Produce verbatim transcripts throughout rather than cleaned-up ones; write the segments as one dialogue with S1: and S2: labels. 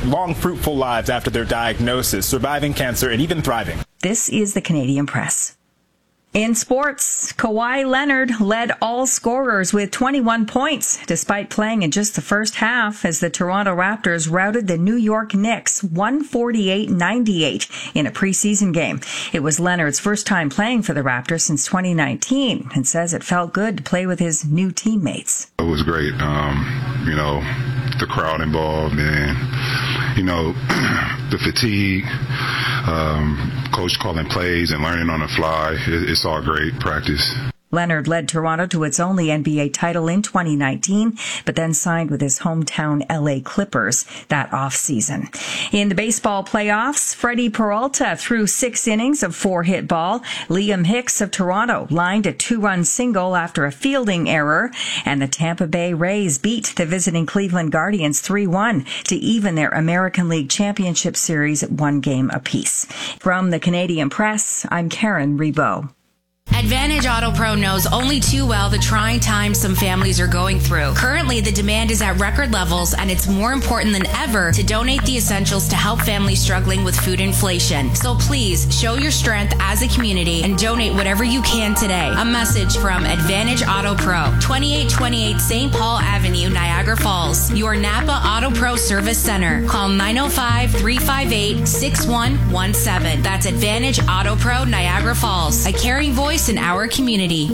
S1: long, fruitful lives after their diagnosis, surviving cancer and even thriving.
S2: This is the Canadian Press. In sports, Kawhi Leonard led all scorers with twenty-one points, despite playing in just the first half as the Toronto Raptors routed the New York Knicks one forty-eight ninety-eight in a preseason game. It was Leonard's first time playing for the Raptors since twenty nineteen and says it felt good to play with his new teammates.
S3: It was great. Um, you know, the crowd involved and, you know, the fatigue, um, coach calling plays and learning on the fly. It, it's all great practice.
S2: Leonard led Toronto to its only N B A title in twenty nineteen, but then signed with his hometown L A Clippers that offseason. In the baseball playoffs, Freddie Peralta threw six innings of four-hit ball. Liam Hicks of Toronto lined a two-run single after a fielding error, and the Tampa Bay Rays beat the visiting Cleveland Guardians three one to even their American League Championship Series at one game apiece. From the Canadian Press, I'm Karen Rebo.
S4: Advantage Auto Pro knows only too well the trying times some families are going through. Currently, the demand is at record levels, and it's more important than ever to donate the essentials to help families struggling with food inflation. So please, show your strength as a community and donate whatever you can today. A message from Advantage Auto Pro, twenty-eight twenty-eight Saint Paul Avenue, Niagara Falls, your Napa Auto Pro Service Center. Call nine oh five, three five eight, six one one seven. That's Advantage Auto Pro, Niagara Falls, a caring voice in our community.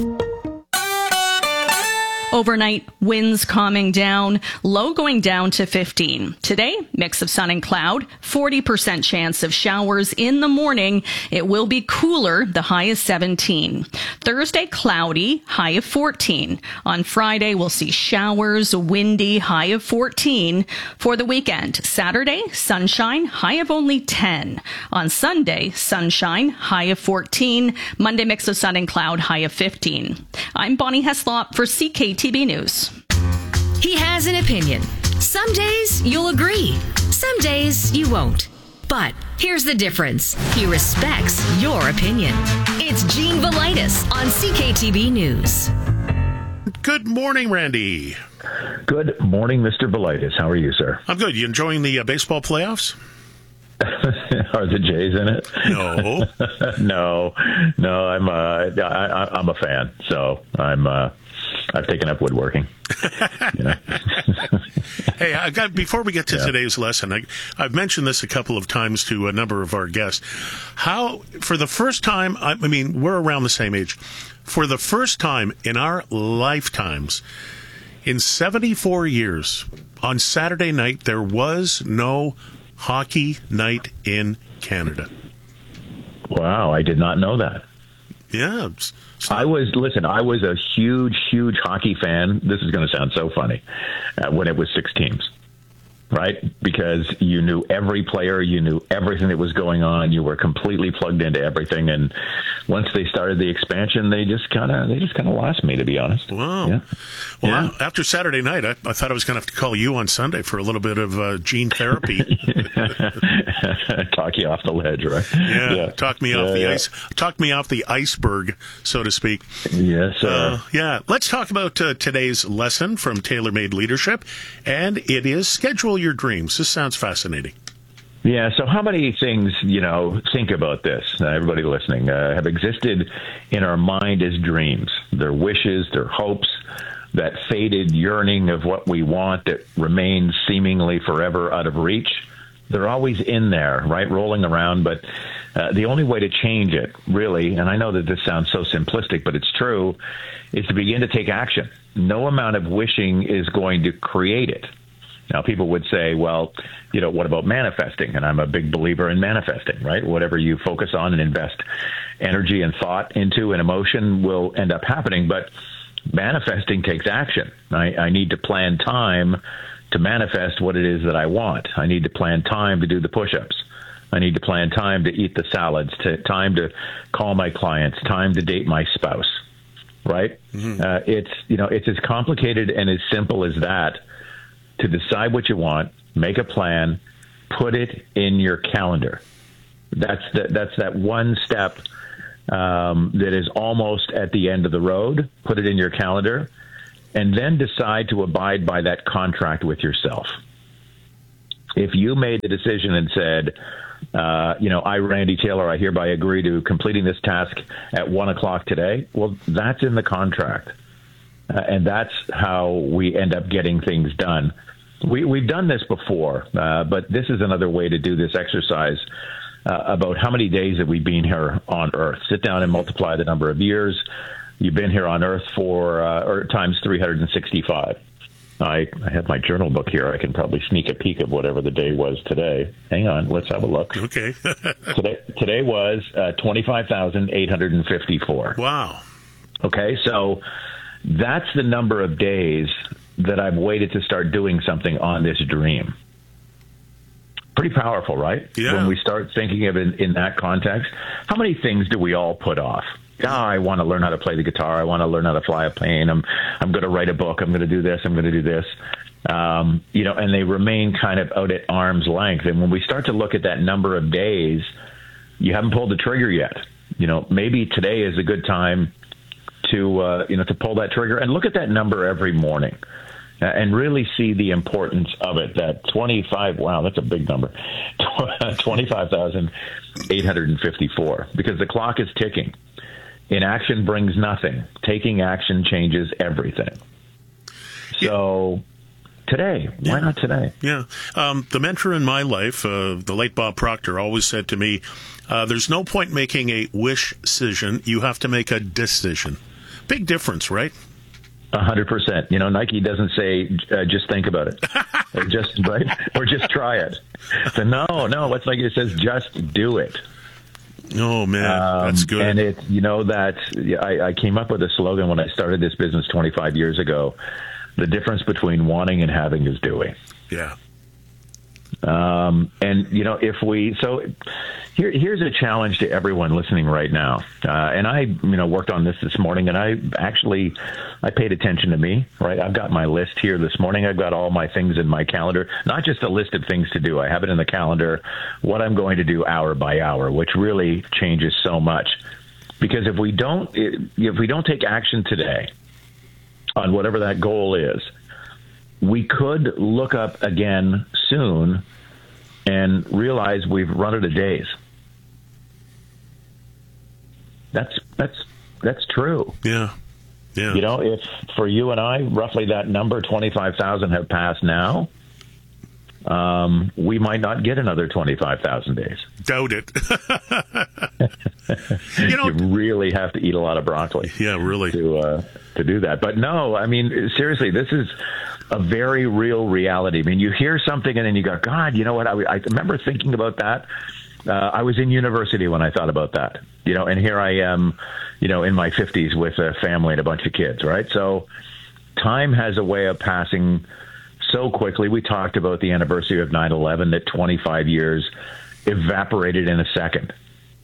S5: Overnight, winds calming down, low going down to fifteen. Today, mix of sun and cloud, forty percent chance of showers in the morning. It will be cooler, the high is seventeen. Thursday, cloudy, high of fourteen. On Friday, we'll see showers, windy, high of fourteen. For the weekend, Saturday, sunshine, high of only ten. On Sunday, sunshine, high of fourteen. Monday, mix of sun and cloud, high of fifteen. I'm Bonnie Heslop for C K T V News.
S6: He has an opinion. Some days you'll agree. Some days you won't. But here's the difference. He respects your opinion. It's Gene Velitis on C K T V News.
S7: Good morning, Randy.
S8: Good morning, Mister Velitis. How are you, sir?
S7: I'm good. You enjoying the uh, baseball playoffs?
S8: Are the Jays in it?
S7: No.
S8: no. No, I'm uh, I, I'm a fan. So I'm uh, I've taken up woodworking. You know?
S7: Hey, I got before we get to
S8: yeah.
S7: today's lesson, I, I've mentioned this a couple of times to a number of our guests. How, for the first time, I, I mean, we're around the same age. For the first time in our lifetimes, in seventy-four years, on Saturday night, there was no hockey night in Canada.
S8: Wow, I did not know that.
S7: Yeah. It's, it's
S8: I was, listen, I was a huge, huge hockey fan. This is going to sound so funny. Uh, when it was six teams, right? Because you knew every player, you knew everything that was going on. You were completely plugged into everything. And once they started the expansion, they just kind of, they just kind of lost me, to be honest.
S7: Wow.
S8: Yeah.
S7: Well,
S8: yeah.
S7: after Saturday night, I, I thought I was going to have to call you on Sunday for a little bit of uh, gene therapy.
S8: Talk you off the ledge, right?
S7: Yeah.
S8: yeah.
S7: Talk me off
S8: yeah,
S7: the
S8: yeah.
S7: ice. Talk me off the iceberg, so to speak.
S8: Yes, sir.
S7: Uh, yeah. Let's talk about uh, today's lesson from TaylorMade Leadership, and it is schedule your dreams. This sounds fascinating.
S8: Yeah, so how many things, you know, think about this, uh, everybody listening, uh, have existed in our mind as dreams? They're wishes, they're hopes, that faded yearning of what we want that remains seemingly forever out of reach. They're always in there, right, rolling around, but uh, the only way to change it, really, and I know that this sounds so simplistic, but it's true, is to begin to take action. No amount of wishing is going to create it. Now, people would say, well, you know, what about manifesting? And I'm a big believer in manifesting, right? Whatever you focus on and invest energy and thought into and emotion will end up happening. But manifesting takes action. I, I need to plan time to manifest what it is that I want. I need to plan time to do the push-ups. I need to plan time to eat the salads, to, time to call my clients, time to date my spouse, right? Mm-hmm. Uh, it's, you know, it's as complicated and as simple as that. To decide what you want, make a plan, put it in your calendar. That's the, that's that one step um, that is almost at the end of the road. Put it in your calendar, and then decide to abide by that contract with yourself. If you made the decision and said, uh, you know, I, Randy Taylor, I hereby agree to completing this task at one o'clock today, well, that's in the contract. Uh, and that's how we end up getting things done. We, we've done this before, uh, but this is another way to do this exercise uh, about how many days have we been here on Earth. Sit down and multiply the number of years you've been here on Earth for, uh, or times three hundred sixty-five. I, I have my journal book here. I can probably sneak a peek of whatever the day was today. Hang on, let's have a look.
S7: Okay.
S8: today, today was uh, twenty-five thousand eight hundred fifty-four.
S7: Wow.
S8: Okay, so that's the number of days that I've waited to start doing something on this dream. Pretty powerful, right?
S7: Yeah.
S8: When we start thinking of it in, in that context, how many things do we all put off? Oh, I want to learn how to play the guitar. I want to learn how to fly a plane. I'm, I'm going to write a book. I'm going to do this. I'm going to do this. Um, you know, and they remain kind of out at arm's length. And when we start to look at that number of days, you haven't pulled the trigger yet. You know, maybe today is a good time to, uh, you know, to pull that trigger and look at that number every morning uh, and really see the importance of it. That twenty-five, wow, that's a big number, twenty-five thousand eight hundred fifty-four, because the clock is ticking. Inaction brings nothing. Taking action changes everything. So today, why
S7: yeah.
S8: not today?
S7: Yeah. Um, the mentor in my life, uh, the late Bob Proctor, always said to me, uh, there's no point making a wish decision. You have to make a decision. Big difference, right?
S8: A hundred percent. You know, Nike doesn't say, uh, just think about it. or just, right? Or just try it. So no, no, what's Nike? It says just do it.
S7: Oh, man, um, that's good.
S8: And it, you know, that I, I came up with a slogan when I started this business twenty-five years ago. The difference between wanting and having is doing.
S7: Yeah.
S8: Um, and, you know, if we, so here, here's a challenge to everyone listening right now. Uh, and I, you know, worked on this this morning, and I actually, I paid attention to me, right? I've got my list here this morning. I've got all my things in my calendar, not just a list of things to do. I have it in the calendar, what I'm going to do hour by hour, which really changes so much. Because if we don't, if we don't take action today on whatever that goal is, we could look up again soon and realize we've run out of days. That's that's that's true.
S7: Yeah, yeah.
S8: You know, if for you and I, roughly that number, twenty-five thousand, have passed now, um, we might not get another twenty-five thousand days.
S7: Doubt it. you know,
S8: you really have to eat a lot of broccoli.
S7: Yeah, really.
S8: To uh, to do that. But no, I mean, seriously, this is a very real reality. I mean, you hear something and then you go, God, you know what? I, I remember thinking about that. Uh, I was in university when I thought about that, you know, and here I am, you know, in my fifties with a family and a bunch of kids, right? So time has a way of passing so quickly. We talked about the anniversary of nine eleven, that twenty-five years evaporated in a second.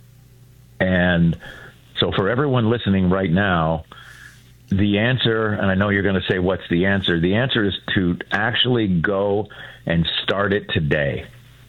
S8: And so for everyone listening right now, the answer, and I know you're going to say, what's the answer? The answer is to actually go and start it today.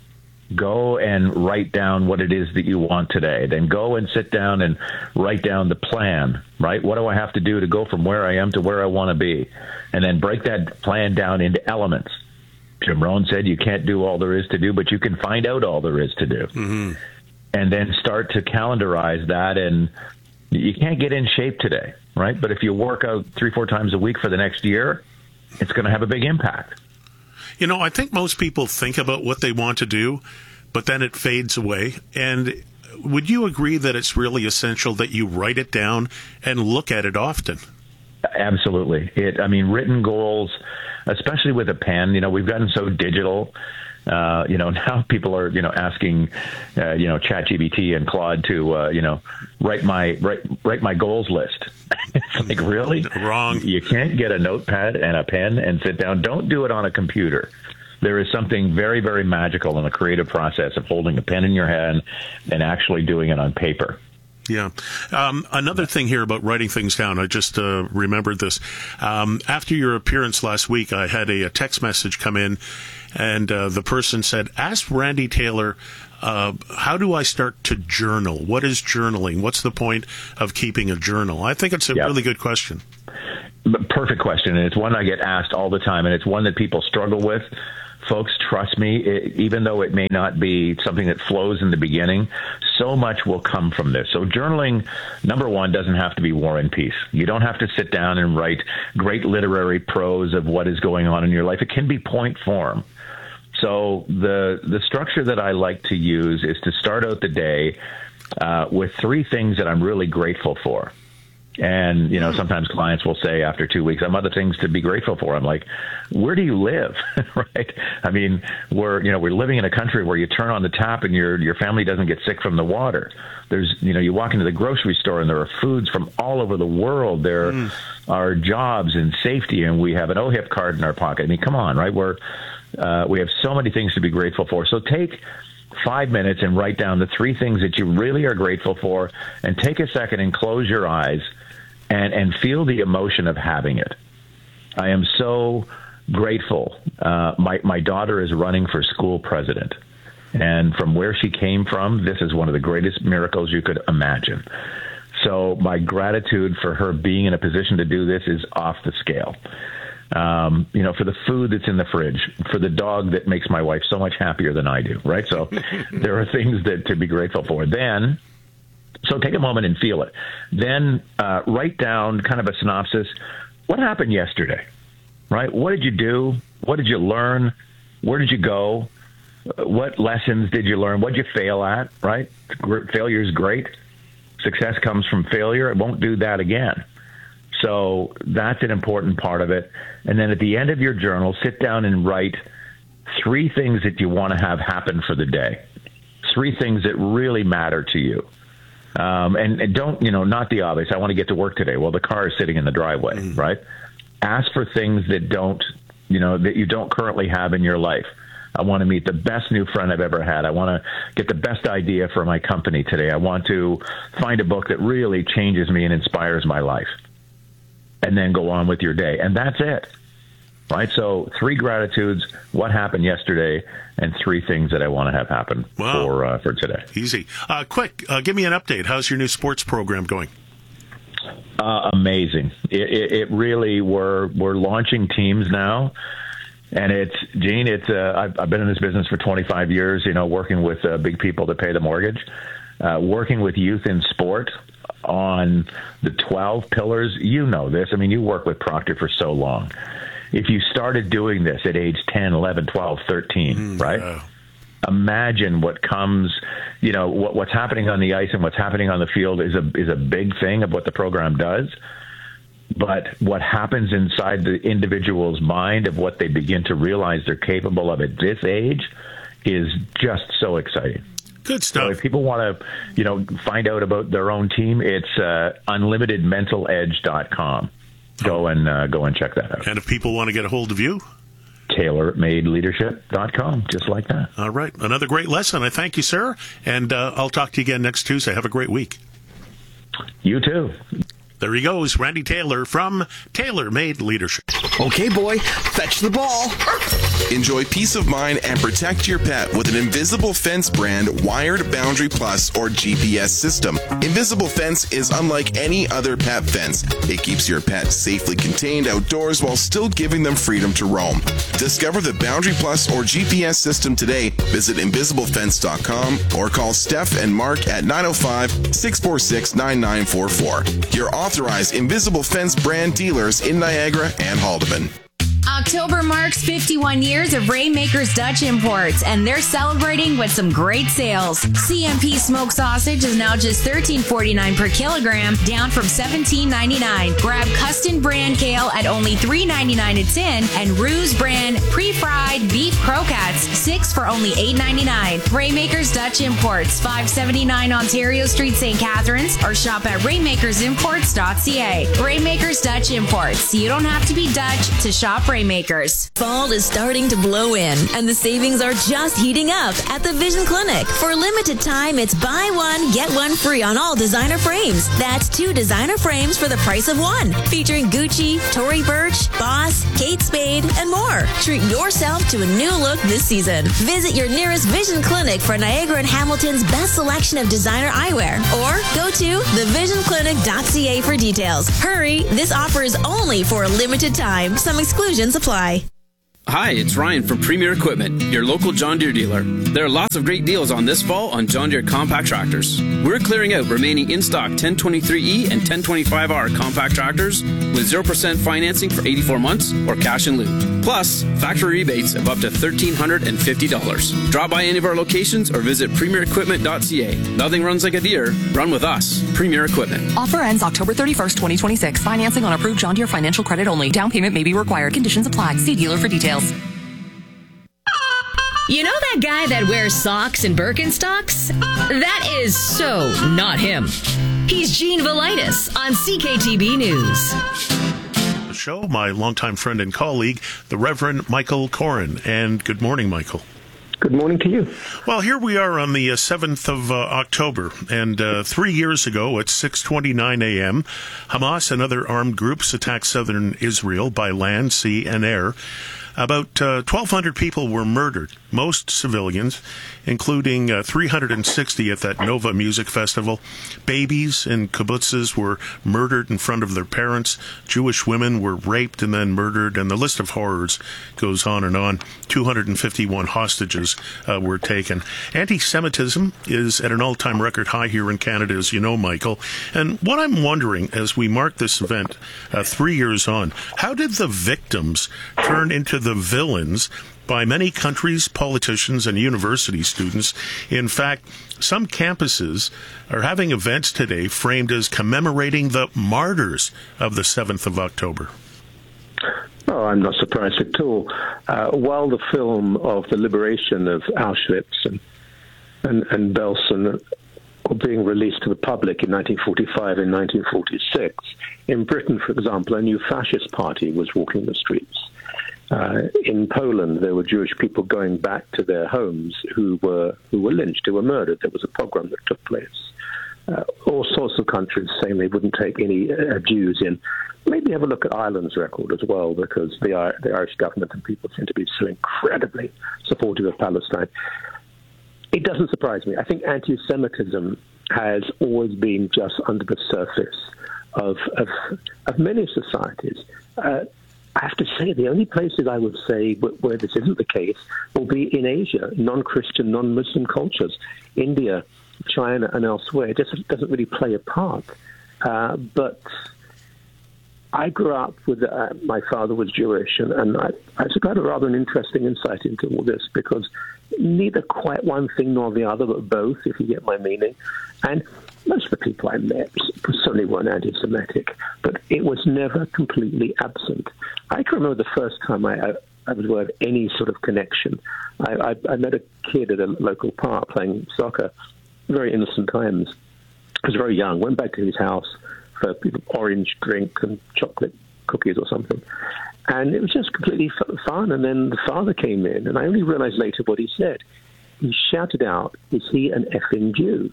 S8: Go and write down what it is that you want today. Then go and sit down and write down the plan, right? What do I have to do to go from where I am to where I want to be? And then break that plan down into elements. Jim Rohn said you can't do all there is to do, but you can find out all there is to do.
S7: Mm-hmm.
S8: And then start to calendarize that. And you can't get in shape today, right? But if you work out three, four times a week for the next year, it's going to have a big impact.
S7: You know, I think most people think about what they want to do, but then it fades away. And would you agree that it's really essential that you write it down and look at it often?
S8: Absolutely. It, I mean, written goals, especially with a pen, you know, we've gotten so digital. Uh, you know, now people are, you know, asking, uh, you know, ChatGPT and Claude to, uh, you know, write my write write my goals list. It's like, really?
S7: Wrong.
S8: You can't get a notepad and a pen and sit down. Don't do it on a computer. There is something very, very magical in the creative process of holding a pen in your hand and actually doing it on paper.
S7: Yeah. Um, another thing here about writing things down, I just uh, remembered this. Um, after your appearance last week, I had a, a text message come in, and uh, the person said, ask Randy Taylor, uh, how do I start to journal? What is journaling? What's the point of keeping a journal? I think it's a
S8: yep.
S7: really good question.
S8: Perfect question, and it's one I get asked all the time, and it's one that people struggle with folks, trust me, it, even though it may not be something that flows in the beginning, so much will come from this. So journaling, number one, doesn't have to be War and Peace. You don't have to sit down and write great literary prose of what is going on in your life. It can be point form. So the the structure that I like to use is to start out the day uh, with three things that I'm really grateful for. And, you know, sometimes clients will say after two weeks, I have other things to be grateful for. I'm like, where do you live? Right? I mean, we're, you know, we're living in a country where you turn on the tap and your, your family doesn't get sick from the water. There's, you know, you walk into the grocery store and there are foods from all over the world. There mm. are jobs and safety, and we have an O H I P card in our pocket. I mean, come on, right? We're, uh, we have so many things to be grateful for. So take five minutes and write down the three things that you really are grateful for, and take a second and close your eyes and, and feel the emotion of having it. I am so grateful. Uh, my, my daughter is running for school president. And from where she came from, this is one of the greatest miracles you could imagine. So my gratitude for her being in a position to do this is off the scale. Um, you know, for the food that's in the fridge, for the dog that makes my wife so much happier than I do, right? So there are things that to be grateful for. Then, so take a moment and feel it. Then uh, write down kind of a synopsis. What happened yesterday, right? What did you do? What did you learn? Where did you go? What lessons did you learn? What did you fail at, right? Failure is great. Success comes from failure. It won't do that again. So that's an important part of it. And then at the end of your journal, sit down and write three things that you want to have happen for the day. Three things that really matter to you. Um, and, and don't, you know, not the obvious. I want to get to work today. Well, the car is sitting in the driveway, mm. right? Ask for things that don't, you know, that you don't currently have in your life. I want to meet the best new friend I've ever had. I want to get the best idea for my company today. I want to find a book that really changes me and inspires my life. And then go on with your day. And that's it. Right? So three gratitudes, what happened yesterday, and three things that I want to have happen wow. for uh, for today.
S7: Easy. Uh, quick, uh, give me an update. How's your new sports program going?
S8: Uh, amazing. It, it, it really, we're, we're launching teams now. And it's, Gene, it's, uh, I've, I've been in this business for twenty-five years, you know, working with uh, big people to pay the mortgage, uh, working with youth in sport on the twelve pillars. You know this. I mean, you work with Proctor for so long. If you started doing this at age ten, eleven, twelve, thirteen, mm, right? Yeah. Imagine what comes, you know, what, what's happening on the ice and what's happening on the field is a, is a big thing of what the program does. But what happens inside the individual's mind of what they begin to realize they're capable of at this age is just so exciting.
S7: Good stuff.
S8: So if people want to, you know, find out about their own team, it's uh, unlimited mental edge dot com. Go and uh, go and check that out.
S7: And if people want to get a hold of you?
S8: tailor made leadership dot com, just like that.
S7: All right. Another great lesson. I thank you, sir. And uh, I'll talk to you again next Tuesday. Have a great week.
S8: You too.
S7: There he goes, Randy Taylor from Tailor Made Leadership.
S9: Okay, boy, fetch the ball.
S10: Enjoy peace of mind and protect your pet with an Invisible Fence brand Wired Boundary Plus or G P S system. Invisible Fence is unlike any other pet fence. It keeps your pet safely contained outdoors while still giving them freedom to roam. Discover the Boundary Plus or G P S system today. Visit invisible fence dot com or call Steph and Mark at nine oh five, six four six, nine nine four four. Your authorized Invisible Fence brand dealers in Niagara and Haldeman.
S4: October marks fifty-one years of Rainmakers Dutch Imports, and they're celebrating with some great sales. C M P smoked sausage is now just thirteen forty-nine per kilogram, down from seventeen ninety-nine. Grab Custom brand kale at only three ninety-nine a tin, and Ruse brand pre-fried beef croquettes, six for only eight ninety-nine. Rainmakers Dutch Imports, five seventy-nine Ontario Street, Saint Catharines, or shop at rainmakers imports dot c a. Rainmakers Dutch Imports. You don't have to be Dutch to shop Rainmakers.
S11: Fall is starting to blow in, and the savings are just heating up at the Vision Clinic. For a limited time, it's buy one, get one free on all designer frames. That's two designer frames for the price of one, featuring Gucci, Tory Burch, Boss, Kate Spade, and more. Treat yourself to a new look this season. Visit your nearest Vision Clinic for Niagara and Hamilton's best selection of designer eyewear, or go to the vision clinic dot c a for details. Hurry, this offer is only for a limited time. Some exclusions apply.
S12: Hi, it's Ryan from Premier Equipment, your local John Deere dealer. There are lots of great deals on this fall on John Deere compact tractors. We're clearing out remaining in-stock ten twenty-three E and ten twenty-five R compact tractors with zero percent financing for eighty-four months or cash in lieu. Plus, factory rebates of up to one thousand three hundred fifty dollars. Drop by any of our locations or visit premier equipment dot c a. Nothing runs like a Deere. Run with us. Premier Equipment.
S13: Offer ends October thirty-first, twenty twenty-six. Financing on approved John Deere financial credit only. Down payment may be required. Conditions apply. See dealer for details.
S6: You know that guy that wears socks and Birkenstocks? That is so not him. He's Gene Velitis on C K T B News.
S7: The show, my longtime friend and colleague, the Reverend Michael Coren. And good morning, Michael.
S14: Good morning to you.
S7: Well, here we are on the uh, seventh of uh, October, and uh, three years ago at six twenty-nine a.m., Hamas and other armed groups attacked southern Israel by land, sea, and air. About uh, twelve hundred people were murdered, most civilians, including uh, three hundred sixty at that Nova Music Festival. Babies in kibbutzes were murdered in front of their parents. Jewish women were raped and then murdered, and the list of horrors goes on and on. two hundred fifty-one hostages uh, were taken. Anti-Semitism is at an all-time record high here in Canada, as you know, Michael. And what I'm wondering, as we mark this event uh, three years on, how did the victims turn into the the villains by many countries, politicians, and university students? In fact, some campuses are having events today framed as commemorating the martyrs of the seventh of October.
S14: Oh, I'm not surprised at all. Uh, while the film of the liberation of Auschwitz and, and, and Belsen were being released to the public in nineteen forty-five and nineteen forty-six, in Britain, for example, a new fascist party was walking the streets. Uh, in Poland, there were Jewish people going back to their homes who were who were lynched, who were murdered. There was a pogrom that took place. Uh, all sorts of countries saying they wouldn't take any uh, Jews in. Maybe have a look at Ireland's record as well, because the, the Irish government and people seem to be so incredibly supportive of Palestine. It doesn't surprise me. I think anti-Semitism has always been just under the surface of, of, of many societies. Uh, I have to say, the only places I would say where this isn't the case will be in Asia, non-Christian, non-Muslim cultures, India, China, and elsewhere. It just doesn't really play a part. Uh, but I grew up with, uh, my father was Jewish, and, and I, I had a rather an interesting insight into all this, because neither quite one thing nor the other, but both, if you get my meaning. And most of the people I met certainly weren't anti-Semitic, but it was never completely absent. I can remember the first time I, I, I was aware of any sort of connection. I, I, I met a kid at a local park playing soccer, very innocent times. I was very young, went back to his house for orange drink and chocolate cookies or something. And it was just completely fun. And then the father came in, and I only realized later what he said. He shouted out, "Is he an effing Jew?"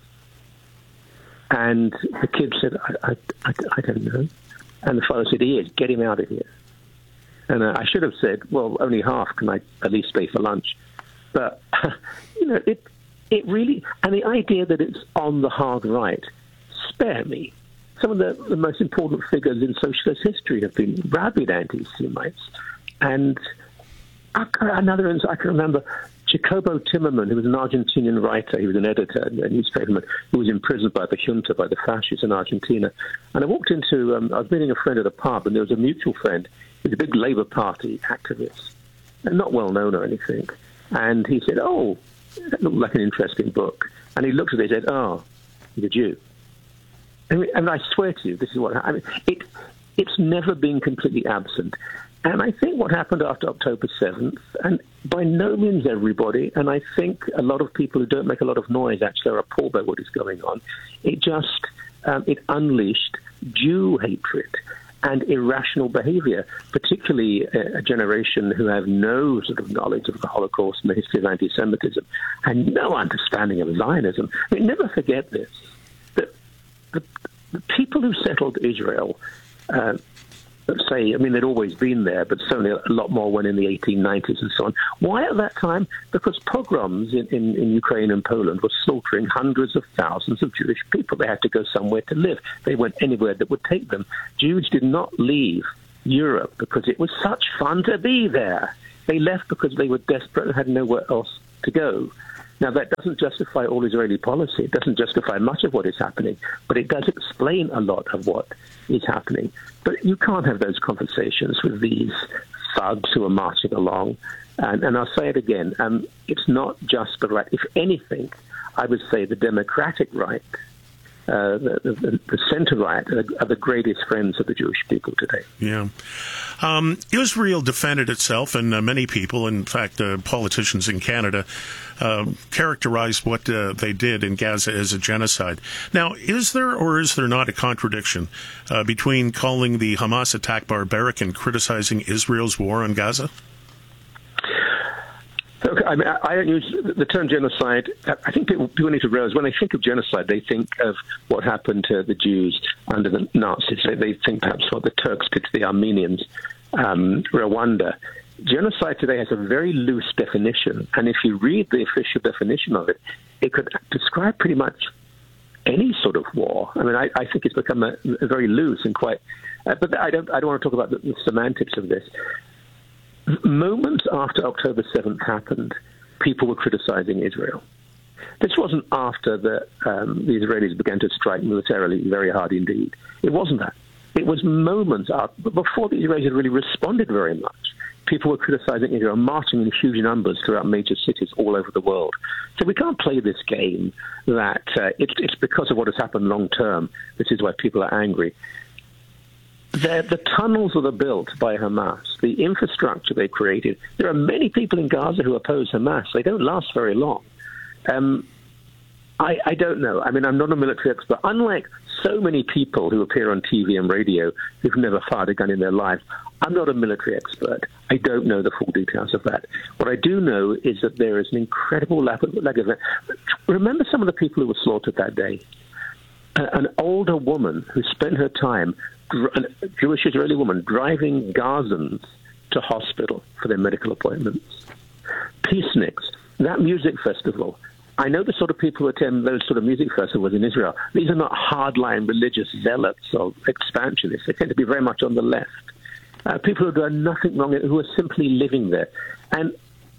S14: And the kid said, I, I, I, I don't know. And the father said, "He is. Get him out of here." And uh, I should have said, well, only half. Can I at least stay for lunch? But, you know, it it really... And the idea that it's on the hard right, spare me. Some of the, the most important figures in socialist history have been rabid anti-Semites. And I, another, I can remember Jacobo Timmerman, who was an Argentinian writer. He was an editor, a newspaperman, who was imprisoned by the junta, by the fascists in Argentina. And I walked into, um, I was meeting a friend at a pub, and there was a mutual friend who was a big Labour Party activist, and not well known or anything. And he said, "Oh, that looked like an interesting book." And he looked at it and said, "Oh, he's a Jew." And, we, and I swear to you, this is what I mean. It, it's never been completely absent. And I think what happened after October seventh, and by no means everybody, and I think a lot of people who don't make a lot of noise actually are appalled by what is going on, it just, um, it unleashed Jew hatred and irrational behavior, particularly a, a generation who have no sort of knowledge of the Holocaust and the history of anti-Semitism, and no understanding of Zionism. I mean, never forget this, that the, the people who settled Israel, uh, let's say, I mean, they'd always been there, but certainly a lot more when in the eighteen nineties and so on. Why at that time? Because pogroms in, in, in Ukraine and Poland were slaughtering hundreds of thousands of Jewish people. They had to go somewhere to live. They went anywhere that would take them. Jews did not leave Europe because it was such fun to be there. They left because they were desperate and had nowhere else to go. Now, that doesn't justify all Israeli policy. It doesn't justify much of what is happening, but it does explain a lot of what is happening. But you can't have those conversations with these thugs who are marching along. And, and I'll say it again, um, it's not just the right. If anything, I would say the Democratic right, uh, the, the, the center right, are, are the greatest friends of the Jewish people today.
S7: Yeah. Um, Israel defended itself, and uh, many people, in fact, uh, politicians in Canada, uh, characterized what uh, they did in Gaza as a genocide. Now, is there or is there not a contradiction uh, between calling the Hamas attack barbaric and criticizing Israel's war on Gaza?
S14: Okay, I mean, I don't use the term genocide. I think people, people need to realize when they think of genocide, they think of what happened to the Jews under the Nazis. They, they think perhaps what the Turks did to the Armenians, um, Rwanda. Genocide today has a very loose definition, and if you read the official definition of it, it could describe pretty much any sort of war. I mean, I, I think it's become a, a very loose and quite. Uh, but I don't. I don't want to talk about the, the semantics of this. Moments after October seventh happened, people were criticizing Israel. This wasn't after the, um, the Israelis began to strike militarily very hard indeed. It wasn't that. It was moments after, but before the Israelis had really responded very much. People were criticizing Israel, marching in huge numbers throughout major cities all over the world. So we can't play this game that uh, it's, it's because of what has happened long term. This is why people are angry. The, the tunnels that are built by Hamas, the infrastructure they created, there are many people in Gaza who oppose Hamas. They don't last very long. Um, I, I don't know. I mean, I'm not a military expert. Unlike so many people who appear on T V and radio who've never fired a gun in their life, I'm not a military expert. I don't know the full details of that. What I do know is that there is an incredible lack of, lack of remember some of the people who were slaughtered that day. An older woman who spent her time, a Jewish Israeli woman, driving Gazans to hospital for their medical appointments. Peaceniks, that music festival. I know the sort of people who attend those sort of music festivals in Israel. These are not hardline religious zealots or expansionists. They tend to be very much on the left. Uh, people who do nothing wrong, who are simply living there. And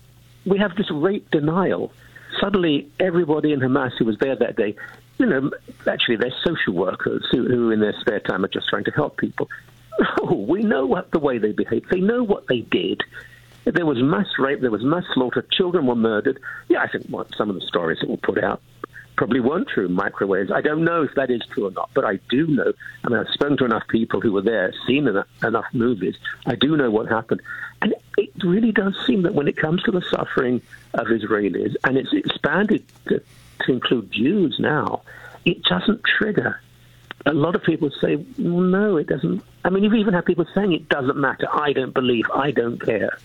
S14: we have this rape denial. Suddenly, everybody in Hamas who was there that day, you know, actually they're social workers who, who in their spare time are just trying to help people. Oh, we know what the way they behaved. They know what they did. There was mass rape. There was mass slaughter. Children were murdered. Yeah, I think what, some of the stories that were put out probably weren't true. Microwaves. I don't know if that is true or not, but I do know. I mean, I've spoken to enough people who were there, seen enough, enough movies. I do know what happened. And it really does seem that when it comes to the suffering of Israelis, and it's expanded to, to include Jews now, it doesn't trigger. A lot of people say, no, it doesn't. I mean, you've even had people saying it doesn't matter. I don't believe. I don't care.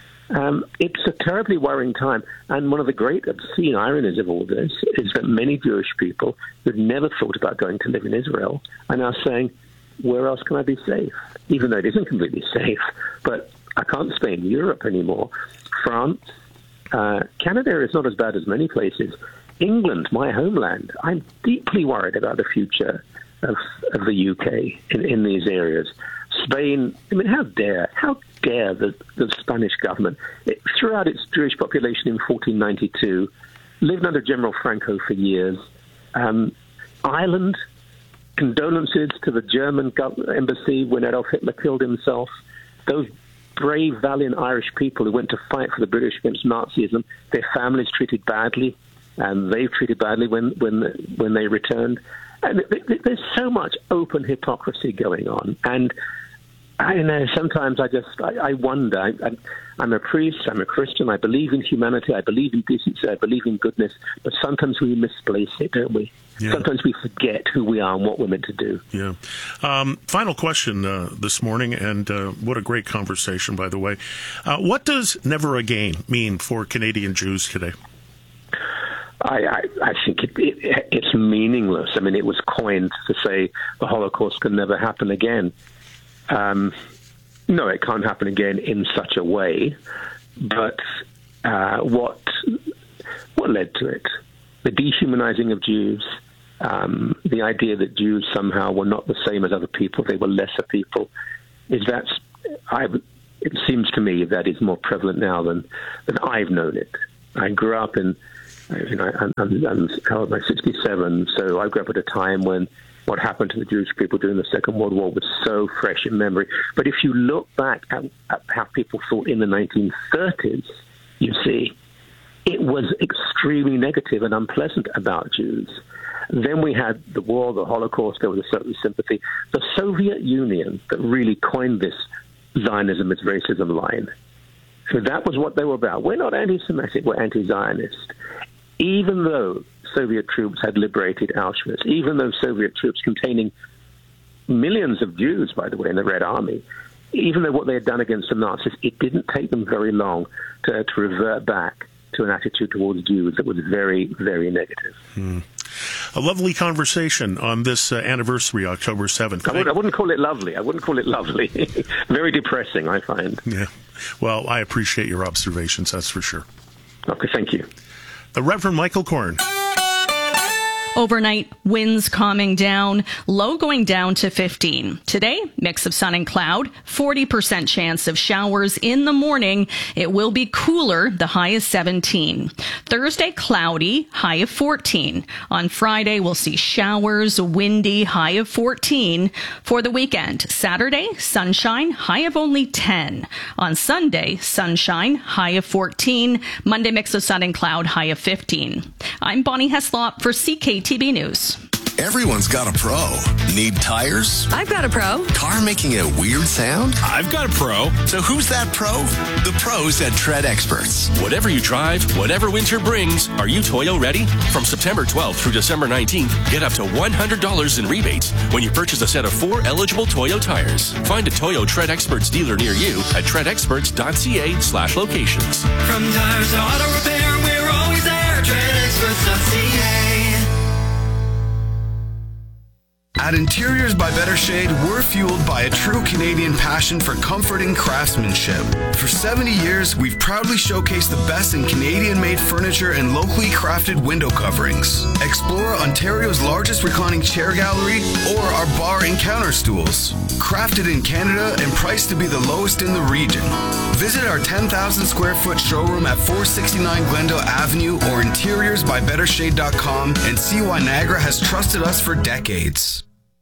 S14: Um, it's a terribly worrying time. And one of the great obscene ironies of all this is that many Jewish people who've never thought about going to live in Israel are now saying, where else can I be safe? Even though it isn't completely safe. But I can't stay in Europe anymore. France, uh, Canada is not as bad as many places. England, my homeland, I'm deeply worried about the future of, of the U K in, in these areas. Spain, I mean, how dare, how dare the, the Spanish government, it, throughout its Jewish population in fourteen ninety-two, lived under General Franco for years. Um, Ireland, condolences to the German gov- embassy when Adolf Hitler killed himself. Those brave, valiant Irish people who went to fight for the British against Nazism, their families treated badly, and they treated badly when, when, when they returned. And there's so much open hypocrisy going on. And I don't know, sometimes I just, I, I wonder. I, I, I'm a priest, I'm a Christian, I believe in humanity, I believe in decency, I believe in goodness, but sometimes we misplace it, don't we? Yeah. Sometimes we forget who we are and what we're meant to do.
S7: Yeah. Um, final question uh, this morning, and uh, what a great conversation, by the way. Uh, what does never again mean for Canadian Jews today?
S14: I, I, I think it, it, it's meaningless. I mean, it was coined to say the Holocaust can never happen again. Um, no, it can't happen again in such a way. But uh, what what led to it? The dehumanizing of Jews, um, the idea that Jews somehow were not the same as other people, they were lesser people. Is that I it seems to me that is more prevalent now than, than I've known it. I grew up in, you know, I'm, I'm, I'm, I'm sixty-seven, so I grew up at a time when what happened to the Jewish people during the Second World War was so fresh in memory. But if you look back at, at how people thought in the nineteen thirties, you see, it was extremely negative and unpleasant about Jews. Then we had the war, the Holocaust, there was a certain sympathy. The Soviet Union that really coined this Zionism is racism line. So that was what they were about. We're not anti-Semitic, we're anti-Zionist. Even though Soviet troops had liberated Auschwitz, even though Soviet troops containing millions of Jews, by the way, in the Red Army, even though what they had done against the Nazis, it didn't take them very long to, to revert back to an attitude towards Jews that was very, very negative.
S7: Hmm. A lovely conversation on this uh, anniversary, October seventh.
S14: I, would, I wouldn't call it lovely. I wouldn't call it lovely. Very depressing, I find.
S7: Yeah. Well, I appreciate your observations, that's for sure.
S14: Okay, thank you.
S7: The Reverend Michael Korn.
S5: Overnight, winds calming down, low going down to fifteen. Today, mix of sun and cloud, forty percent chance of showers in the morning. It will be cooler, the high is seventeen. Thursday, cloudy, high of fourteen. On Friday, we'll see showers, windy, high of fourteen. For the weekend, Saturday, sunshine, high of only ten. On Sunday, sunshine, high of fourteen. Monday, mix of sun and cloud, high of fifteen. I'm Bonnie Heslop for C K T V News.
S15: Everyone's got a pro. Need tires?
S6: I've got a pro.
S15: Car making a weird sound?
S16: I've got a pro.
S15: So who's that pro? The pros at Tread Experts.
S16: Whatever you drive, whatever winter brings, are you Toyo ready? From September twelfth through December nineteenth, get up to one hundred dollars in rebates when you purchase a set of four eligible Toyo tires. Find a Toyo Tread Experts dealer near you at treadexperts.ca slash locations.
S17: From tires to auto repair, we're always there. tread experts dot c a.
S9: At Interiors by Better Shade, we're fueled by a true Canadian passion for comforting craftsmanship. For seventy years, we've proudly showcased the best in Canadian-made furniture and locally crafted window coverings. Explore Ontario's largest reclining chair gallery or our bar and counter stools. Crafted in Canada and priced to be the lowest in the region. Visit our ten thousand square foot showroom at four sixty-nine Glendale Avenue or interiors by better shade dot com and see why Niagara has trusted us for decades.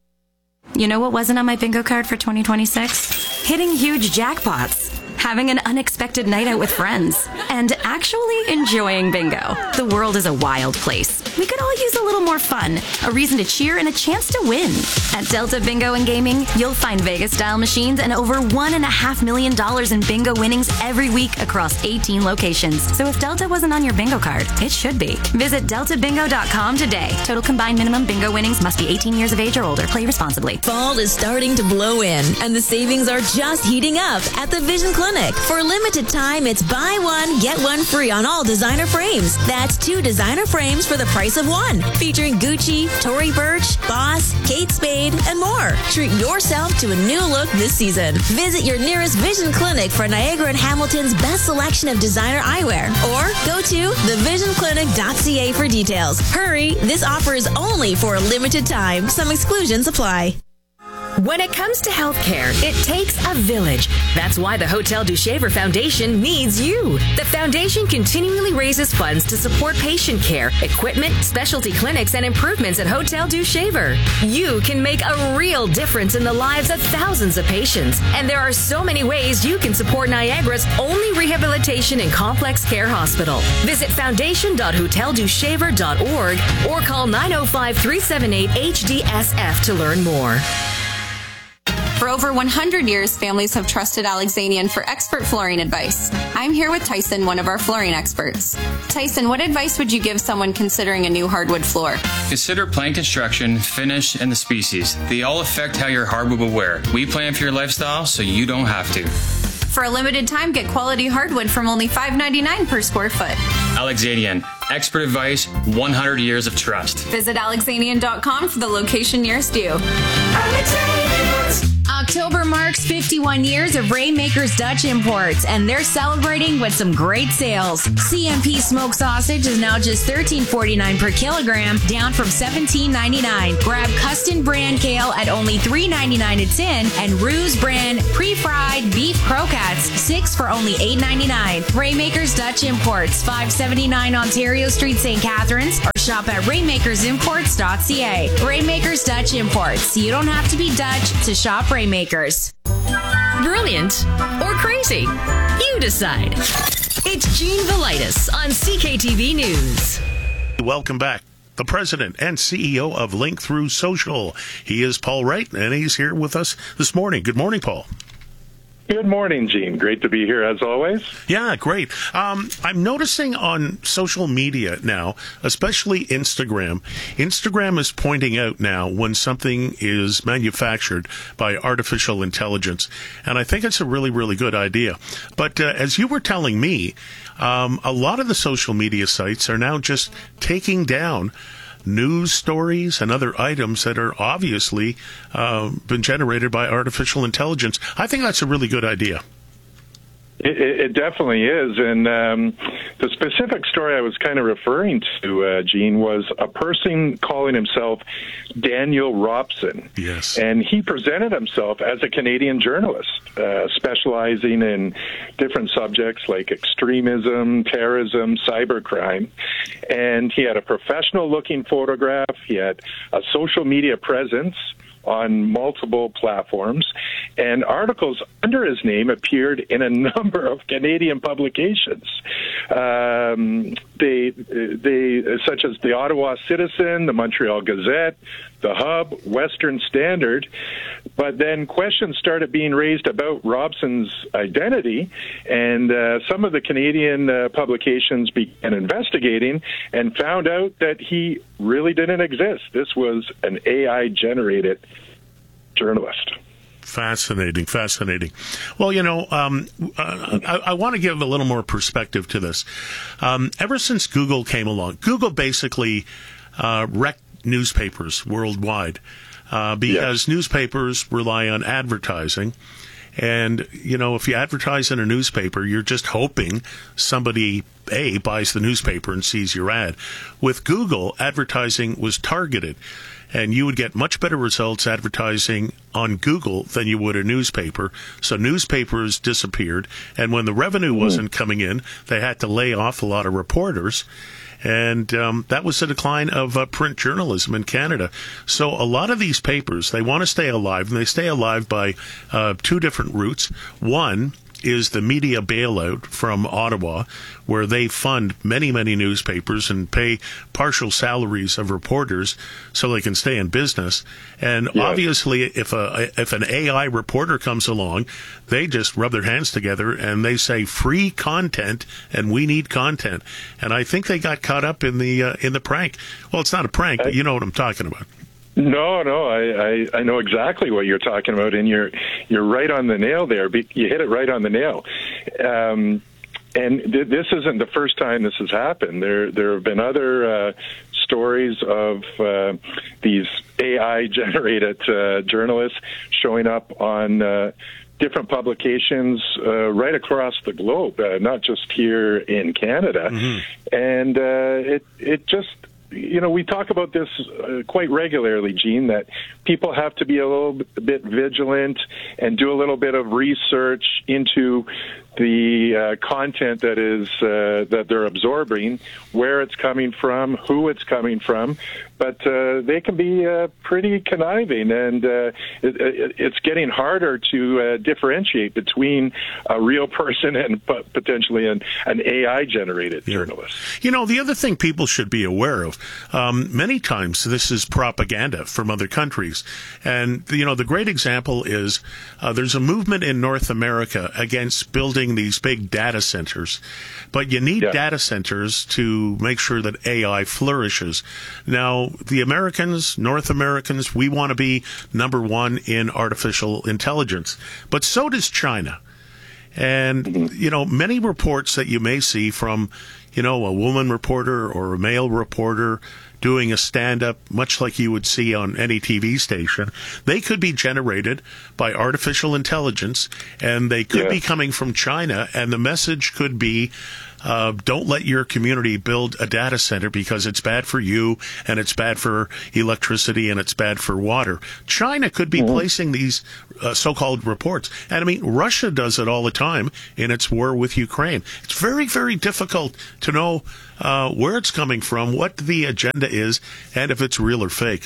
S18: You know what wasn't on my bingo card for twenty twenty-six? Hitting huge jackpots, having an unexpected night out with friends, and actually enjoying bingo. The world is a wild place. We could all use a little more fun, a reason to cheer, and a chance to win. At Delta Bingo and Gaming, you'll find Vegas-style machines and over one and a half million dollars in bingo winnings every week across eighteen locations. So if Delta wasn't on your bingo card, it should be. Visit delta bingo dot com today. Total combined minimum bingo winnings must be eighteen years of age or older. Play responsibly.
S11: Fall is starting to blow in, and the savings are just heating up at the Vision Clinic. For a limited time, it's buy one, get one free on all designer frames. That's two designer frames for the price of one, featuring Gucci, Tory Burch, Boss, Kate Spade, and more. Treat yourself to a new look this season. Visit your nearest Vision Clinic for Niagara and Hamilton's best selection of designer eyewear, or go to the vision clinic dot c a for details. Hurry, this offer is only for a limited time. Some exclusions apply.
S6: When it comes to healthcare, it takes a village. That's why the Hotel du Shaver Foundation needs you. The foundation continually raises funds to support patient care, equipment, specialty clinics, and improvements at Hotel du Shaver. You can make a real difference in the lives of thousands of patients. And there are so many ways you can support Niagara's only rehabilitation and complex care hospital. Visit foundation dot hotel du shaver dot org or call nine oh five, three seven eight, H D S F to learn more.
S19: For over one hundred years, families have trusted Alexanian for expert flooring advice. I'm here with Tyson, one of our flooring experts. Tyson, what advice would you give someone considering a new hardwood floor?
S20: Consider plan construction, finish, and the species. They all affect how your hardwood will wear. We plan for your lifestyle so you don't have to.
S19: For a limited time, get quality hardwood from only five ninety-nine per square foot.
S20: Alexanian, expert advice, one hundred years of trust.
S19: Visit alexanian dot com for the location nearest you.
S4: A October marks fifty-one years of Rainmakers Dutch Imports, and they're celebrating with some great sales. C M P smoked sausage is now just thirteen forty-nine per kilogram, down from seventeen ninety-nine. Grab Custom brand kale at only three ninety-nine a tin, and Ruse brand pre-fried beef croquettes, six for only eight ninety-nine. Rainmakers Dutch Imports, five seventy-nine Ontario Street, Saint Catharines, or shop at rainmakers imports dot c a. Rainmakers Dutch Imports. You don't have to be Dutch to shop Rainmakers.
S6: Brilliant or crazy? You decide. It's Gene Velitis on C K T V News.
S7: Welcome back. The president and C E O of Link Through Social. He is Paul Wright, and he's here with us this morning. Good morning, Paul.
S21: Good morning, Gene. Great to be here, as always.
S7: Yeah, great. Um, I'm noticing on social media now, especially Instagram, Instagram is pointing out now when something is manufactured by artificial intelligence. And I think it's a really, really good idea. But uh, as you were telling me, um, a lot of the social media sites are now just taking down news stories and other items that are obviously uh, been generated by artificial intelligence. I think that's a really good idea.
S21: It, it definitely is. And um, the specific story I was kind of referring to, uh, Gene, was a person calling himself Daniel Robson.
S7: Yes.
S21: And he presented himself as a Canadian journalist, uh, specializing in different subjects like extremism, terrorism, cybercrime. And he had a professional-looking photograph. He had a social media presence on multiple platforms, and articles under his name appeared in a number of Canadian publications. Um, they, they, such as the Ottawa Citizen, the Montreal Gazette, the Hub, Western Standard. But then questions started being raised about Robson's identity, and uh, some of the Canadian uh, publications began investigating and found out that he really didn't exist. This was an A I-generated journalist.
S7: Fascinating, fascinating. Well, you know, um, uh, I, I want to give a little more perspective to this. Um, ever since Google came along, Google basically uh, wrecked newspapers worldwide uh, because yes. newspapers rely on advertising. And, you know, if you advertise in a newspaper, you're just hoping somebody, A, buys the newspaper and sees your ad. With Google, advertising was targeted, and you would get much better results advertising on Google than you would a newspaper. So newspapers disappeared, and when the revenue wasn't coming in, they had to lay off a lot of reporters. And um, that was the decline of uh, print journalism in Canada. So a lot of these papers, they want to stay alive, and they stay alive by uh, two different routes. One is the media bailout from Ottawa, where they fund many, many newspapers and pay partial salaries of reporters so they can stay in business. And yes. obviously, if a if an A I reporter comes along, they just rub their hands together and they say free content, and we need content. And I think they got caught up in the uh, in the prank. Well, it's not a prank, but you know what I'm talking about.
S21: No, no, I, I, I know exactly what you're talking about, and you're you're right on the nail there. You hit it right on the nail. Um, and th- this isn't the first time this has happened. There there have been other uh, stories of uh, these A I-generated uh, journalists showing up on uh, different publications uh, right across the globe, uh, not just here in Canada. Mm-hmm. And uh, it it just... You know, we talk about this uh, quite regularly, Gene, that people have to be a little bit vigilant and do a little bit of research into the uh, content that is uh, that they're absorbing, where it's coming from, who it's coming from. But uh, they can be uh, pretty conniving, and uh, it, it, it's getting harder to uh, differentiate between a real person and p- potentially an, an A I-generated yeah. journalist.
S7: You know, the other thing people should be aware of, um, many times this is propaganda from other countries. And, you know, the great example is uh, there's a movement in North America against building these big data centers. But you need yeah. data centers to make sure that A I flourishes. Now, the Americans, North Americans, we want to be number one in artificial intelligence. But so does China. And, you know, many reports that you may see from, you know, a woman reporter or a male reporter doing a stand-up, much like you would see on any T V station, they could be generated by artificial intelligence, and they could
S21: Yeah.
S7: be coming from China, and the message could be, uh, don't let your community build a data center because it's bad for you, and it's bad for electricity, and it's bad for water. China could be placing these uh, so-called reports. And, I mean, Russia does it all the time in its war with Ukraine. It's very, very difficult to know uh, where it's coming from, what the agenda is, and if it's real or fake.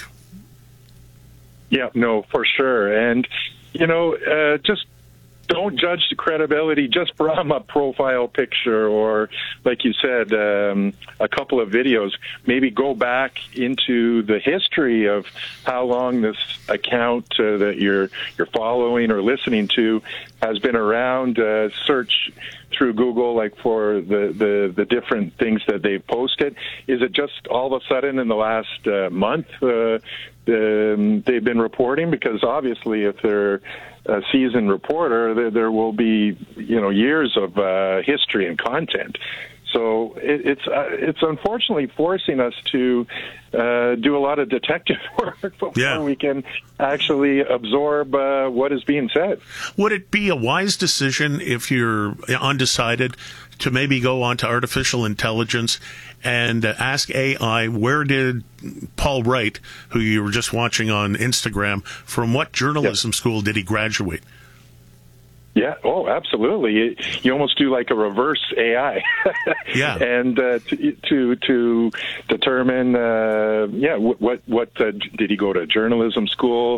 S21: Yeah, no, for sure. And, you know, uh, just don't judge the credibility just from a profile picture or, like you said, um, a couple of videos. Maybe go back into the history of how long this account uh, that you're you're following or listening to has been around. Uh, search through Google, like for the, the, the different things that they've posted. Is it just all of a sudden in the last uh, month uh, um, they've been reporting? Because obviously if they're a seasoned reporter, there, there will be, you know, years of uh, history and content. So it, it's uh, it's unfortunately forcing us to uh, do a lot of detective work before
S7: Yeah.
S21: we can actually absorb uh, what is being said.
S7: Would it be a wise decision if you're undecided to maybe go on to artificial intelligence and uh, ask A I, where did Paul Wright, who you were just watching on Instagram, from what journalism school did he graduate?
S21: Yeah. Oh, absolutely. You, you almost do like a reverse A I.
S7: Yeah.
S21: And uh, to, to to determine, uh, yeah, what what, what uh, did he go to journalism school?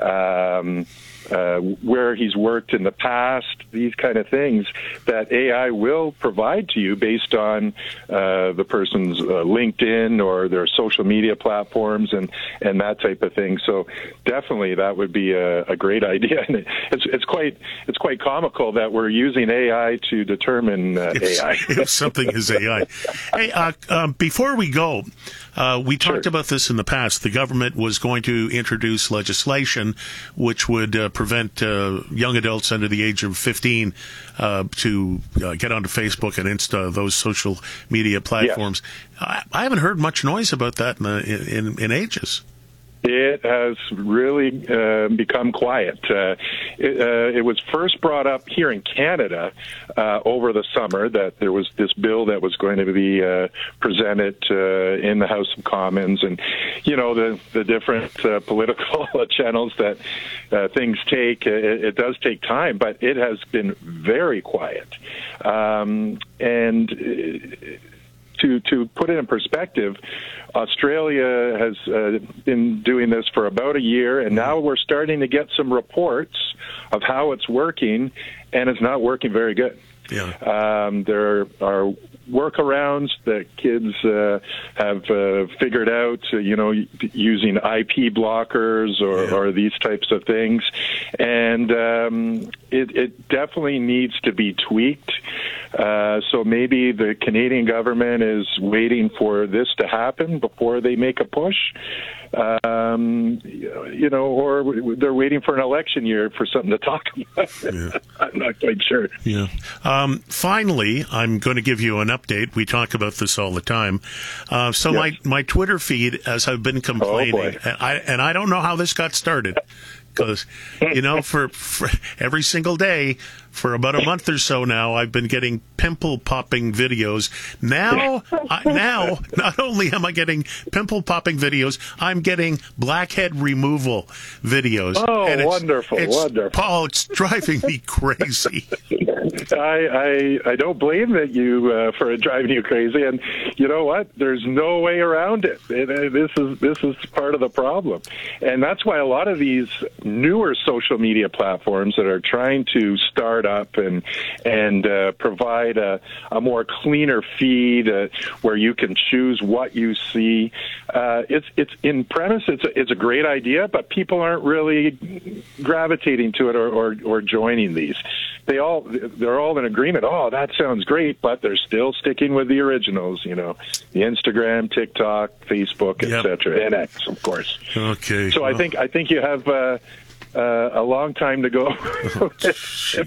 S21: Um, uh, where he's worked in the past, these kind of things that A I will provide to you based on uh, the person's uh, LinkedIn or their social media platforms and, and that type of thing. So definitely that would be a, a great idea. And it's it's quite it's quite comical that we're using A I to determine uh,
S7: If,
S21: A I.
S7: if something is A I. Hey, uh, um, before we go, uh, we talked about this in the past. The government was going to introduce legislation which would uh, prevent uh, young adults under the age of fifteen uh, to uh, get onto Facebook and Insta, those social media platforms. I, I haven't heard much noise about that in, the, in, in ages.
S21: It has really uh, become quiet. Uh, it, uh, it was first brought up here in Canada uh, over the summer that there was this bill that was going to be uh, presented uh, in the House of Commons, and you know the the different uh, political channels that uh, things take. It, it does take time, but it has been very quiet, um, and. It, To, to put it in perspective, Australia has uh, been doing this for about a year, and now we're starting to get some reports of how it's working, and it's not working very good.
S7: Yeah.
S21: Um, there are workarounds that kids uh, have uh, figured out, uh, you know, using I P blockers or,
S7: Yeah.
S21: or these types of things. And um, it, it definitely needs to be tweaked. Uh, so maybe the Canadian government is waiting for this to happen before they make a push. Um, you know, or they're waiting for an election year for something to talk about.
S7: Yeah.
S21: I'm not quite sure.
S7: Yeah. Um, finally, I'm going to give you an update. We talk about this all the time. Uh, so
S21: Yes.
S7: my, my Twitter feed, as I've been complaining,
S21: Oh, boy.
S7: and I and I don't know how this got started, because you know, for, for every single day for about a month or so now, I've been getting pimple popping videos. Now, I, now, not only am I getting pimple popping videos, I'm getting blackhead removal videos.
S21: Oh,
S7: And it's-
S21: wonderful,
S7: it's,
S21: wonderful.
S7: Paul, it's driving me crazy.
S21: I, I I don't blame that you uh, for driving you crazy, and you know what? There's no way around it. it, it this is this is part of the problem, and that's why a lot of these newer social media platforms that are trying to start up and and uh, provide a, a more cleaner feed uh, where you can choose what you see. Uh, it's it's in premise it's a, it's a great idea, but people aren't really gravitating to it or, or, or joining these. They all they're all in agreement. Oh, that sounds great, but they're still sticking with the originals. You know, the Instagram, TikTok, Facebook, et
S7: Yep.
S21: cetera, and X, of course.
S7: Okay.
S21: So I
S7: well,
S21: think I think you have uh, uh, a long time to go.
S7: Jeez.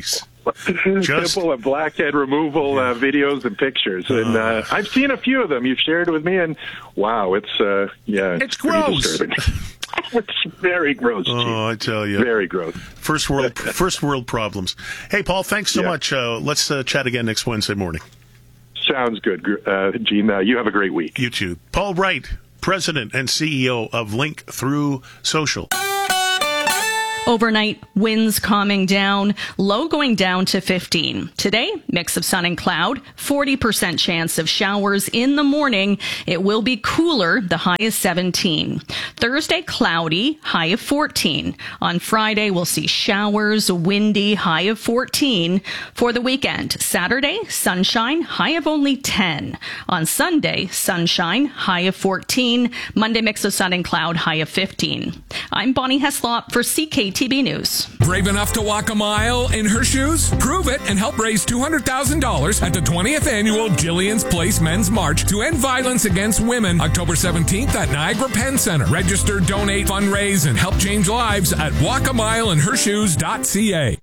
S7: Just-
S21: Simple and blackhead removal uh, videos and pictures, and uh, I've seen a few of them. You've shared with me, and wow, it's uh, yeah, it's,
S7: It's
S21: pretty
S7: gross.
S21: disturbing. It's very gross.
S7: Oh,
S21: Gene.
S7: I tell you.
S21: Very gross.
S7: First world, first world problems. Hey, Paul, thanks so
S21: Yeah.
S7: much. Uh, let's uh, chat again next Wednesday morning.
S21: Sounds good, uh, Gene. Uh, you have a great week.
S7: You too. Paul Wright, President and C E O of Link Through Social.
S5: Overnight, winds calming down, low going down to fifteen. Today, mix of sun and cloud, forty percent chance of showers in the morning. It will be cooler, the high is seventeen. Thursday, cloudy, high of fourteen. On Friday, we'll see showers, windy, high of fourteen. For the weekend, Saturday, sunshine, high of only ten. On Sunday, sunshine, high of fourteen. Monday, mix of sun and cloud, high of fifteen. I'm Bonnie Heslop for C K T V News.
S1: Brave enough to walk a mile in her shoes? Prove it and help raise two hundred thousand dollars at the twentieth Annual Jillian's Place Men's March to End Violence Against Women, October seventeenth at Niagara Penn Center. Register, donate, fundraise, and help change lives at walk a mile in her shoes dot c a.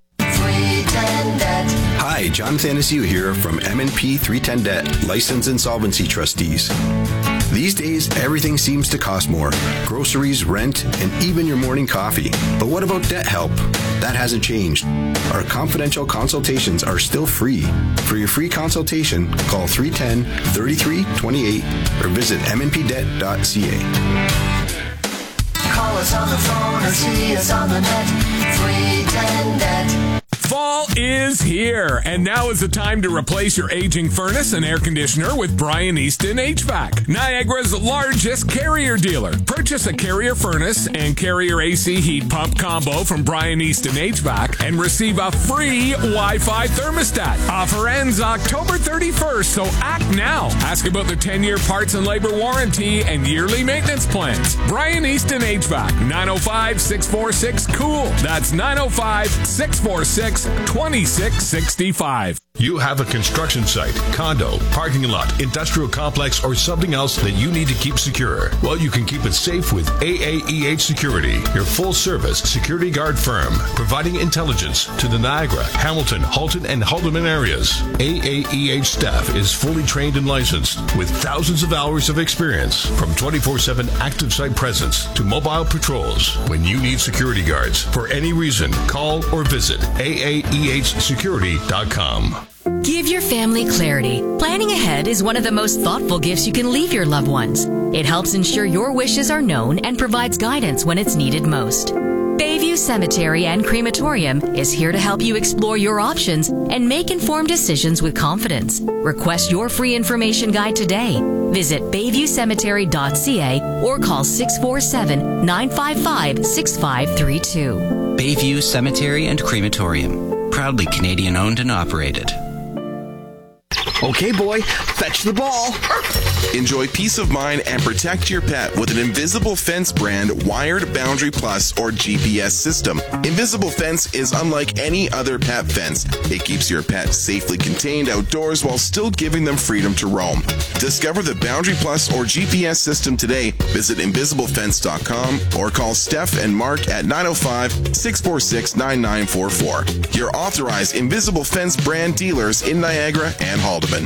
S22: Hi, John Thanasiu here from M and P three ten Debt, Licensed Insolvency Trustees. These days, everything seems to cost more. Groceries, rent, and even your morning coffee. But what about debt help? That hasn't changed. Our confidential consultations are still free. For your free consultation, call three one zero, three three two eight or visit m n p debt dot c a.
S17: Call us on the phone or see us on the net. three ten Debt.
S1: Fall is here, and now is the time to replace your aging furnace and air conditioner with Brian Easton H V A C, Niagara's largest Carrier dealer. Purchase a Carrier furnace and Carrier A C heat pump combo from Brian Easton H V A C and receive a free Wi-Fi thermostat. Offer ends October thirty-first, so act now. Ask about the ten-year parts and labor warranty and yearly maintenance plans. Brian Easton H V A C, nine oh five, six four six, COOL. That's nine oh five, six four six, twenty-six sixty-five.
S23: You have a construction site, condo, parking lot, industrial complex, or something else that you need to keep secure. Well, you can keep it safe with A A E H Security, your full-service security guard firm, providing intelligence to the Niagara, Hamilton, Halton, and Haldeman areas. A A E H staff is fully trained and licensed with thousands of hours of experience, from twenty-four seven active site presence to mobile patrols. When you need security guards for any reason, call or visit A A E H security dot com.
S6: Give your family clarity. Planning ahead is one of the most thoughtful gifts you can leave your loved ones. It helps ensure your wishes are known and provides guidance when it's needed most. Bayview Cemetery and Crematorium is here to help you explore your options and make informed decisions with confidence. Request your free information guide today. Visit bayview cemetery dot c a or call six four seven, nine five five, six five three two.
S24: Bayview Cemetery and Crematorium. Proudly Canadian owned and operated.
S10: Okay, boy, fetch the ball. Enjoy peace of mind and protect your pet with an Invisible Fence brand Wired Boundary Plus or G P S system. Invisible Fence is unlike any other pet fence. It keeps your pet safely contained outdoors while still giving them freedom to roam. Discover the Boundary Plus or G P S system today. Visit invisible fence dot com or call Steph and Mark at nine oh five, six four six, nine nine four four. Your authorized Invisible Fence brand dealers in Niagara and Haldeman.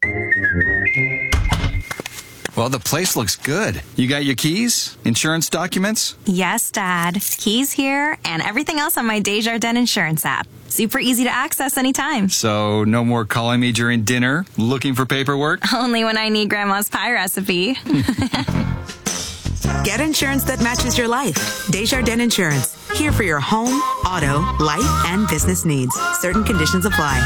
S25: Well, the place looks good. You got your keys? Insurance documents?
S26: Yes, Dad. Keys here and everything else on my Desjardins insurance app. Super easy to access anytime.
S25: So, no more calling me during dinner, looking for paperwork?
S26: Only when I need Grandma's pie recipe.
S27: Get insurance that matches your life. Desjardins Insurance. Here for your home, auto, life, and business needs. Certain conditions apply.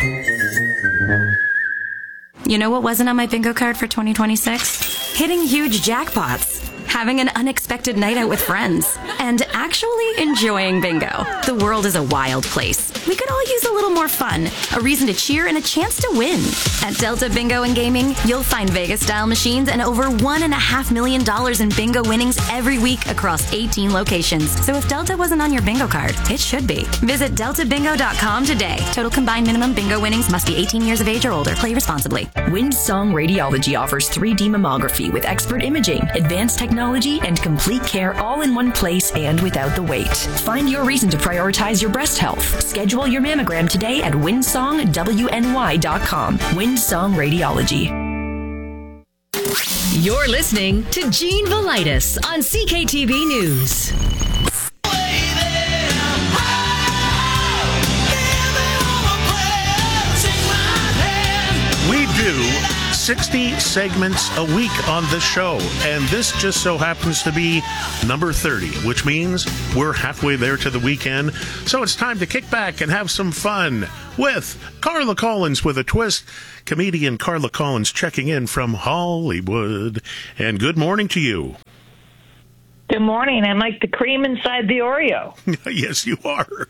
S18: You know what wasn't on my bingo card for twenty twenty-six? Hitting huge jackpots. Having an unexpected night out with friends. And actually enjoying bingo. The world is a wild place. We could all use a little more fun, a reason to cheer, and a chance to win. At Delta Bingo and Gaming, you'll find Vegas-style machines and over one and a half million dollars in bingo winnings every week across eighteen locations. So if Delta wasn't on your bingo card, it should be. Visit delta bingo dot com today. Total combined minimum bingo winnings must be eighteen years of age or older. Play responsibly.
S28: Windsong Radiology offers three D mammography with expert imaging, advanced technology,
S2: technology and complete care all in one place and without the wait. Find your reason to prioritize your breast health. Schedule your mammogram today at windsong w n y dot com. Windsong Radiology.
S6: You're listening to Gene Velitis on C K T V News.
S7: We do sixty segments a week on this show, and this just so happens to be number thirty, which means we're halfway there to the weekend. So it's time to kick back and have some fun with Carla Collins with a twist. Comedian Carla Collins checking in from Hollywood. And good morning to you.
S3: Good morning. I'm like the cream inside the Oreo.
S7: Yes, you are.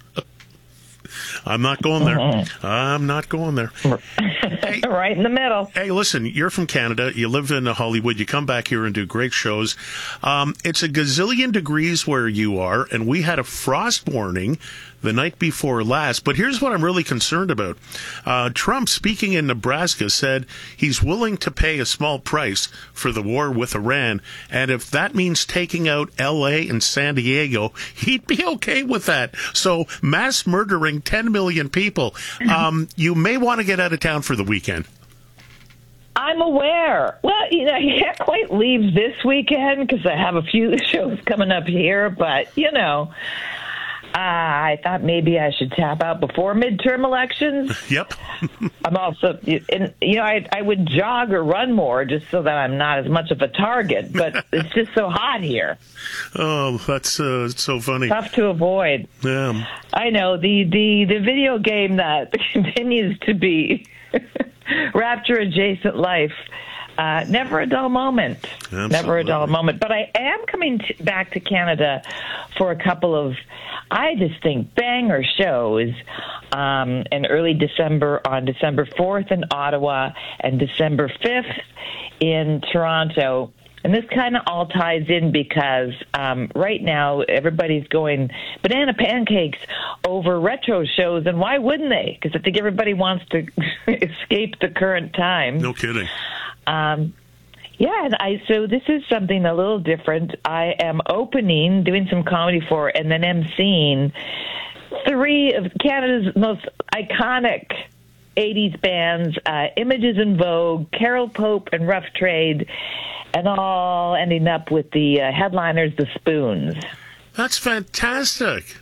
S7: I'm not going there. Mm-hmm. I'm not going there.
S3: Hey, right in the middle.
S7: Hey, listen, you're from Canada. You live in Hollywood. You come back here and do great shows. Um, it's a gazillion degrees where you are, and we had a frost warning the night before last. But here's what I'm really concerned about. Uh, Trump, speaking in Nebraska, said he's willing to pay a small price for the war with Iran. And if that means taking out L A and San Diego, he'd be okay with that. So mass murdering ten million people. Um, you may want to get out of town for the weekend.
S3: I'm aware. Well, you know, I can't quite leave this weekend because I have a few shows coming up here. But, you know, Uh, I thought maybe I should tap out before midterm elections.
S7: Yep.
S3: I'm also, and, you know, I, I would jog or run more just so that I'm not as much of a target, but it's just so hot here.
S7: Oh, that's uh, so funny.
S3: Tough to avoid.
S7: Yeah.
S3: I know. The, the, the video game that continues to be Rapture Adjacent Life. Uh, never a dull moment. Absolutely. Never a dull moment. But I am coming t- back to Canada for a couple of, I just think, banger shows um, in early December, on December fourth in Ottawa and December fifth in Toronto. And this kind of all ties in because um, right now everybody's going banana pancakes over retro shows, and why wouldn't they? Because I think everybody wants to escape the current time.
S7: No kidding.
S3: Um, yeah, and I so this is something a little different. I am opening, doing some comedy for, and then emceeing three of Canada's most iconic eighties bands, uh, Images in Vogue, Carol Pope, and Rough Trade, and all ending up with the uh, headliners, the Spoons.
S7: That's fantastic.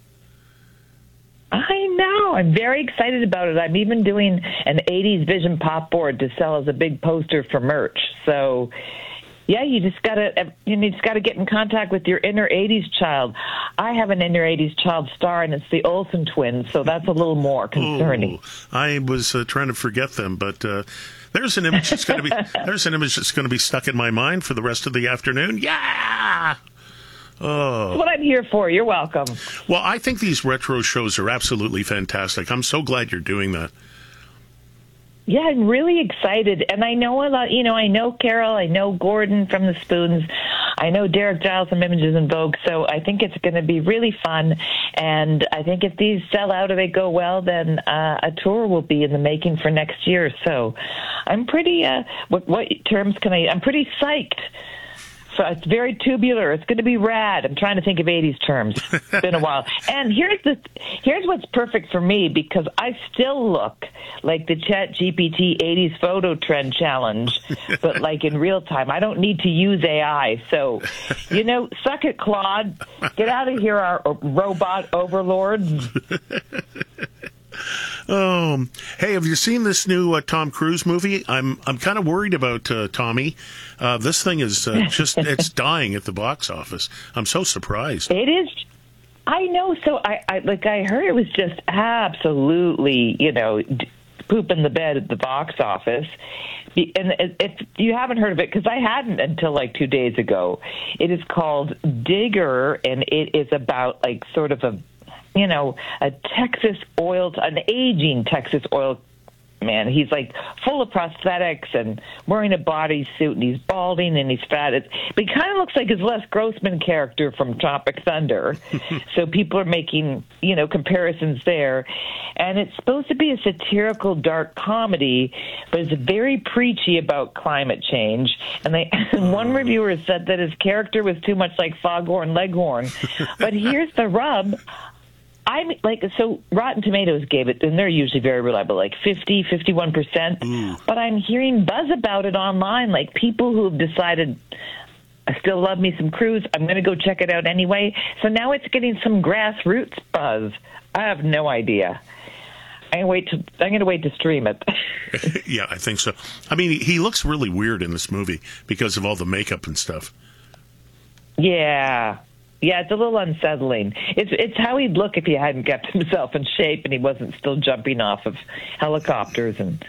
S3: I know. I'm very excited about it. I'm even doing an eighties Vision Pop board to sell as a big poster for merch. So, yeah, you just gotta you just gotta get in contact with your inner eighties child. I have an inner eighties child star, and it's the Olsen twins, so that's a little more concerning.
S7: Oh, I was uh, trying to forget them, but uh, there's an image that's going to be there's an image that's going to be stuck in my mind for the rest of the afternoon. Yeah. Oh.
S3: That's what I'm here for. You're welcome.
S7: Well, I think these retro shows are absolutely fantastic. I'm so glad you're doing that.
S3: Yeah, I'm really excited. And I know a lot, you know, I know Carol, I know Gordon from the Spoons, I know Derek Giles from Images in Vogue, so I think it's going to be really fun. And I think if these sell out or they go well, then uh, a tour will be in the making for next year. So I'm pretty, uh, what, what terms can I, I'm pretty psyched. So it's very tubular. It's going to be rad. I'm trying to think of eighties terms. It's been a while. And here's the here's what's perfect for me, because I still look like the Chat G P T eighties photo trend challenge, but like in real time. I don't need to use A I. So, you know, suck it, Claude. Get out of here, our robot overlords.
S7: Um, hey, have you seen this new uh, Tom Cruise movie? I'm I'm kind of worried about uh, Tommy. Uh, this thing is uh, just, it's dying at the box office. I'm so surprised.
S3: It is. I know. So I, I like I heard it was just absolutely, you know, d- poop in the bed at the box office. And if you haven't heard of it, because I hadn't until like two days ago, it is called Digger, and it is about like sort of a, you know, a Texas oil, an aging Texas oil man. He's like full of prosthetics and wearing a bodysuit, and he's balding and he's fat. It's, but he kind of looks like his Les Grossman character from Tropic Thunder. So people are making, you know, comparisons there. And it's supposed to be a satirical, dark comedy, but it's very preachy about climate change. And they, one reviewer said that his character was too much like Foghorn Leghorn. But here's the rub. I'm like, so Rotten Tomatoes gave it, and they're usually very reliable, like fifty, fifty-one percent. Mm. But I'm hearing buzz about it online, like people who have decided, I still love me some Cruise, I'm going to go check it out anyway. So now it's getting some grassroots buzz. I have no idea. I'm going to wait to, I'm going to wait to stream it.
S7: Yeah, I think so. I mean, he looks really weird in this movie because of all the makeup and stuff.
S3: Yeah. Yeah, it's a little unsettling. It's it's how he'd look if he hadn't kept himself in shape and he wasn't still jumping off of helicopters and,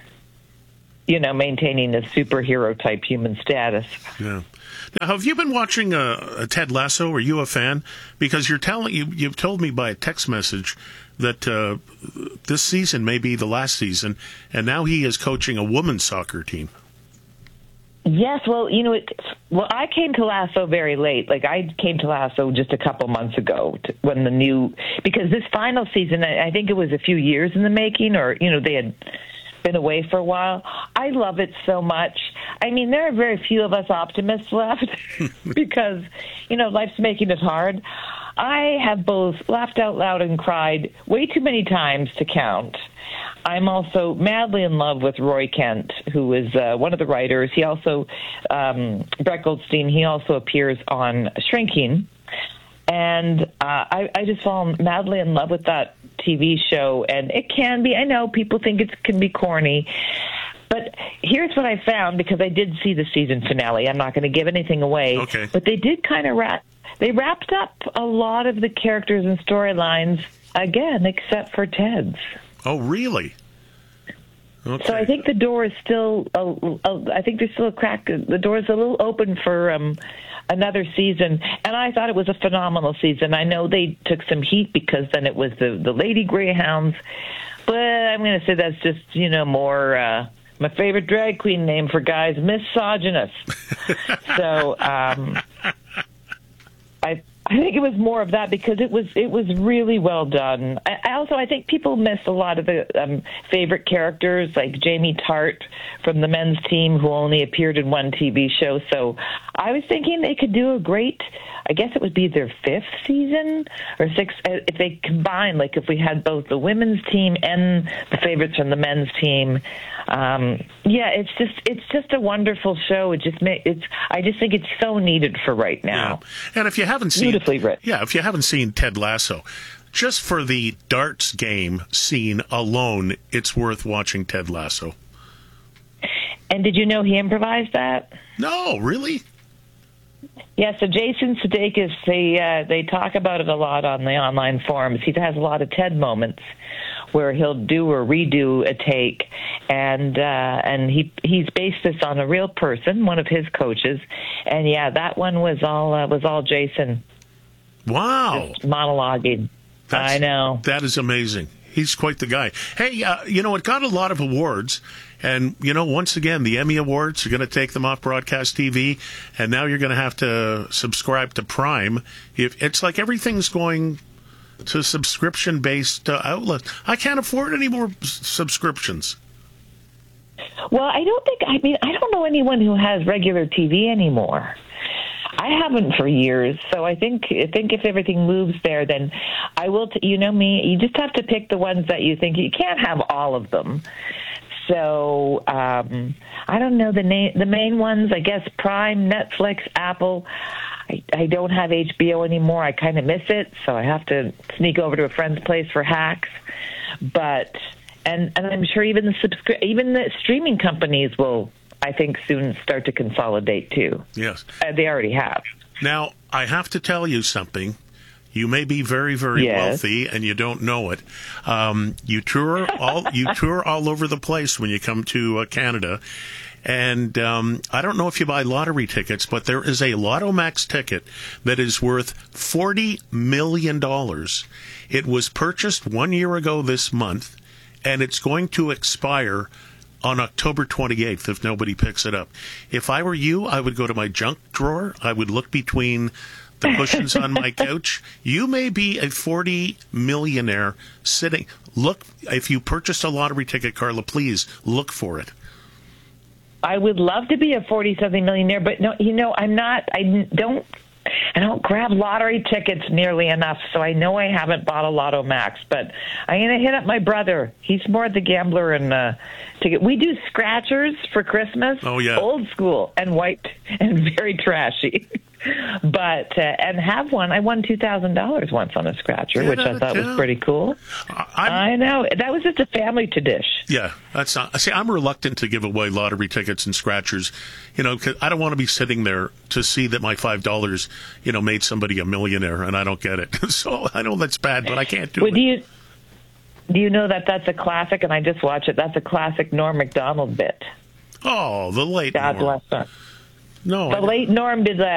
S3: you know, maintaining a superhero-type human status.
S7: Yeah. Now, have you been watching uh, Ted Lasso? Are you a fan? Because you're telling you you've told me by a text message that uh, this season may be the last season, and now he is coaching a women's soccer team.
S3: Yes, well, you know, it, well, I came to Lasso very late. Like, I came to Lasso just a couple months ago to, when the new, because this final season, I, I think it was a few years in the making, or, you know, they had been away for a while. I love it so much. I mean, there are very few of us optimists left because, you know, life's making it hard. I have both laughed out loud and cried way too many times to count. I'm also madly in love with Roy Kent, who is uh, one of the writers. He also, um, Brett Goldstein, he also appears on Shrinking. And uh, I, I just fall madly in love with that T V show. And it can be, I know people think it can be corny, but here's what I found, because I did see the season finale. I'm not going to give anything away.
S7: Okay.
S3: But they did kind of wrap, they wrapped up a lot of the characters and storylines, again, except for Ted's.
S7: Oh, really? Okay.
S3: So I think the door is still, a, a, I think there's still a crack. The door is a little open for um, another season. And I thought it was a phenomenal season. I know they took some heat because then it was the, the Lady Greyhounds. But I'm going to say that's just, you know, more uh, my favorite drag queen name for guys, misogynist. So um, I I think it was more of that because it was it was really well done. I, I also I think people miss a lot of the um, favorite characters, like Jamie Tart from the men's team, who only appeared in one T V show. So I was thinking they could do a great, I guess it would be their fifth season or sixth, if they combine, like if we had both the women's team and the favorites from the men's team. Um, yeah, it's just it's just a wonderful show. It just ma- it's I just think it's so needed for right now.
S7: Yeah. And if you haven't seen
S3: Beautifully written.
S7: Yeah, if you haven't seen Ted Lasso, just for the darts game scene alone, it's worth watching Ted Lasso.
S3: And did you know he improvised that?
S7: No, really?
S3: Yeah, so Jason Sudeikis, they, uh, they talk about it a lot on the online forums. He has a lot of TED moments where he'll do or redo a take, and uh, and he he's based this on a real person, one of his coaches, and yeah, that one was all uh, was all Jason.
S7: Wow,
S3: just monologuing.
S7: That's,
S3: I know,
S7: that is amazing. He's quite the guy. Hey, uh, you know, it got a lot of awards. And, you know, once again, the Emmy Awards are going to take them off broadcast T V. And now you're going to have to subscribe to Prime. If It's like everything's going to subscription-based uh, outlets. I can't afford any more s- subscriptions.
S3: Well, I don't think, I mean, I don't know anyone who has regular T V anymore. I haven't for years, so I think I think if everything moves there, then I will. T- you know me, you just have to pick the ones that you think. You can't have all of them. So um, I don't know the name. The main ones, I guess, Prime, Netflix, Apple. I, I don't have H B O anymore. I kind of miss it, so I have to sneak over to a friend's place for hacks. But and and I'm sure even the subscri- even the streaming companies will, I think, soon start to consolidate too.
S7: Yes.
S3: Uh, they already have.
S7: Now, I have to tell you something. You may be very, very
S3: yes.
S7: wealthy, and you don't know it. Um, you tour all you tour all over the place when you come to uh, Canada. And um, I don't know if you buy lottery tickets, but there is a Lotto Max ticket that is worth forty million dollars. It was purchased one year ago this month, and it's going to expire on October twenty-eighth if nobody picks it up. If I were you, I would go to my junk drawer. I would look between the cushions on my couch. You may be a forty millionaire sitting. Look, if you purchased a lottery ticket, Carla, please look for it.
S3: I would love to be a forty-something millionaire, but no, you know, I'm not. I don't. I don't grab lottery tickets nearly enough, so I know I haven't bought a Lotto Max. But I'm going to hit up my brother. He's more the gambler and uh, ticket. We do scratchers for Christmas.
S7: Oh yeah,
S3: old school and white and very trashy. But uh, and have one. I won two thousand dollars once on a scratcher,
S7: Get
S3: which I thought
S7: down.
S3: was pretty cool.
S7: I'm,
S3: I know that was just a family tradition.
S7: Yeah, that's not. See, I'm reluctant to give away lottery tickets and scratchers, you know, because I don't want to be sitting there to see that my five dollars, you know, made somebody a millionaire, and I don't get it. So I know that's bad, but I can't do
S3: well,
S7: it.
S3: Do you do you know that that's a classic? And I just watched it. That's a classic Norm Macdonald bit.
S7: Oh, the late
S3: God
S7: Norm.
S3: bless her.
S7: No,
S3: the
S7: I
S3: late Norm did that.